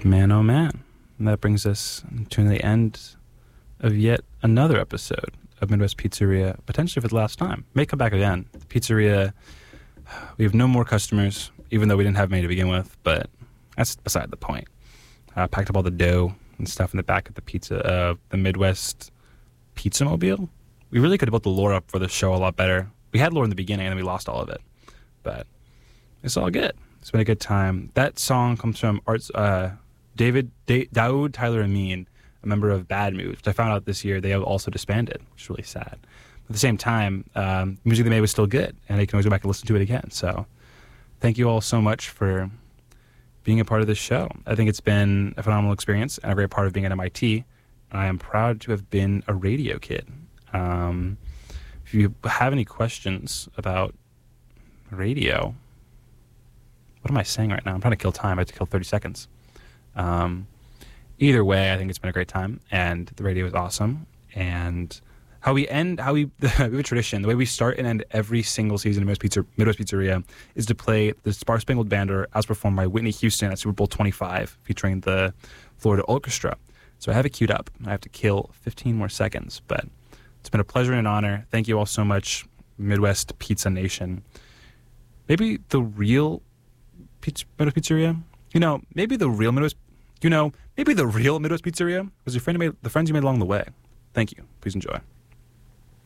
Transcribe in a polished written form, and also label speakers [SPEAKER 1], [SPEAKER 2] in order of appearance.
[SPEAKER 1] Man, oh man. And that brings us to the end of yet another episode of Midwest Pizzeria, potentially for the last time. May come back again. The pizzeria, we have no more customers, even though we didn't have many to begin with, but that's beside the point. Packed up all the dough and stuff in the back of the Midwest Pizza Mobile. We really could have built the lore up for the show a lot better. We had lore in the beginning and then we lost all of it. But it's all good. It's been a good time. That song comes from Daoud Tyler Amin, a member of Bad Moves, which I found out this year they have also disbanded, which is really sad. But at the same time, music they made was still good, and they can always go back and listen to it again. So thank you all so much for being a part of this show. I think it's been a phenomenal experience and a great part of being at MIT. I am proud to have been a radio kid. If you have any questions about radio, what am I saying right now? I'm trying to kill time. I have to kill 30 seconds. Either way, I think it's been a great time, and the radio is awesome. And we have a tradition. The way we start and end every single season of Midwest Pizzeria is to play the Star Spangled Banner as performed by Whitney Houston at Super Bowl 25, featuring the Florida Orchestra. So I have it queued up. I have to kill 15 more seconds, but it's been a pleasure and an honor. Thank you all so much, Midwest Pizza Nation. Maybe the real Midwest Pizzeria? Maybe the real Midwest Pizzeria was the friends you made along the way. Thank you. Please enjoy.